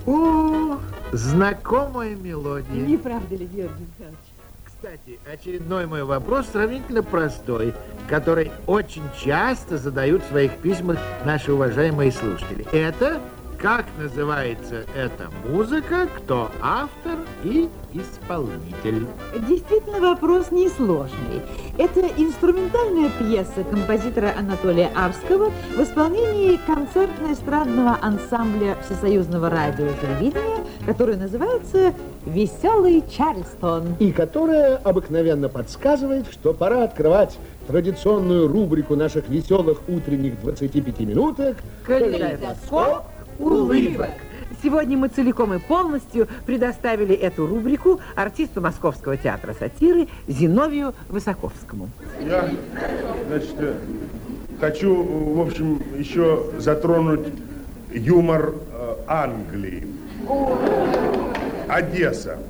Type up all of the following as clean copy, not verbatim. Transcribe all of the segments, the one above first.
О, знакомая мелодия. Не правда ли, Георгий Михайлович? Кстати, очередной мой вопрос сравнительно простой, который очень часто задают в своих письмах наши уважаемые слушатели. Это как называется эта музыка, кто автор и исполнитель? Действительно, вопрос несложный. Это инструментальная пьеса композитора Анатолия Авского в исполнении концертно-эстрадного ансамбля Всесоюзного радио и телевидения, который называется «Веселый Чарльстон». И которая обыкновенно подсказывает, что пора открывать традиционную рубрику наших веселых утренних 25 минуток «Калейдоскоп улыбок». Сегодня мы целиком и полностью предоставили эту рубрику артисту Московского театра сатиры Зиновию Высоковскому. Я, значит, хочу, в общем, еще затронуть юмор Англии. Одесса.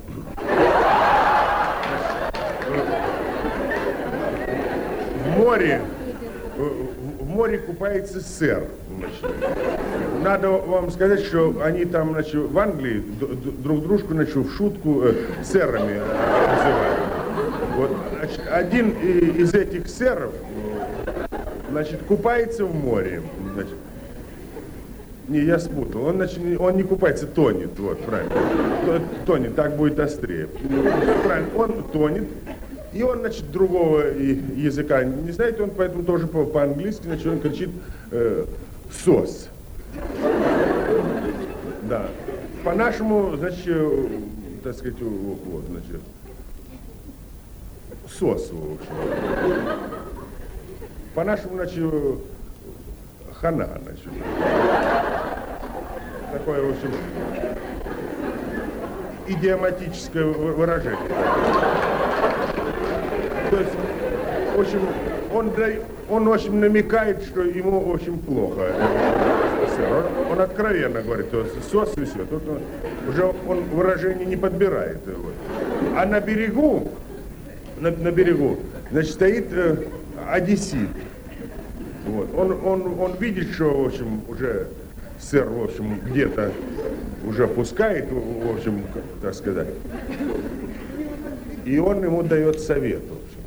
В море купается сэр. Значит. Надо вам сказать, что они там, значит, в Англии друг дружку, значит, в шутку сэрами называют. Вот, значит, один из этих сэров, значит, купается в море. Значит. Не, я спутал. Он, значит, он не купается, тонет. Вот, правильно. Тонет, так будет острее. Правильно, он тонет. И он, значит, другого языка не знает, он поэтому тоже по-английски, значит, он кричит «сос». Да. По-нашему, значит, так сказать, вот, значит, «сос», в общем. По-нашему, значит, «хана», значит. Такое, в общем, идиоматическое выражение. То есть, в общем, он в общем, намекает, что ему очень плохо. Он откровенно говорит, то сос и все. Тут уже он выражение не подбирает. Вот. А на берегу, значит, стоит одессит. Вот. Он видит, что, в общем, уже сэр, в общем, где-то уже пускает, в общем, так сказать. И он ему дает совет.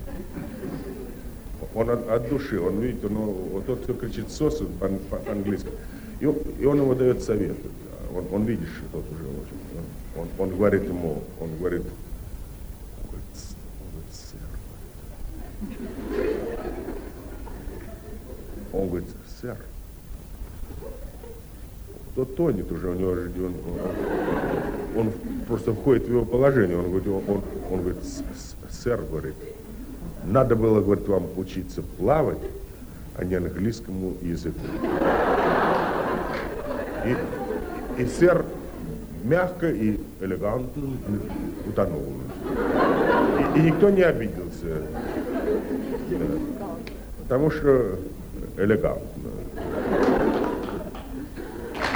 Он от души, он видит, вот тот, кто кричит «сос» по-английски, и он ему дает совет. Он видит, что тот уже, в общем, он говорит ему, он говорит, сэр. Он говорит, сэр. Тот тонет уже, у него же, он просто входит в его положение, он говорит, сэр, говорит, надо было, говорит, вам учиться плавать, а не английскому языку. И сэр мягко и элегантно утонул. И никто не обиделся, потому что элегантно.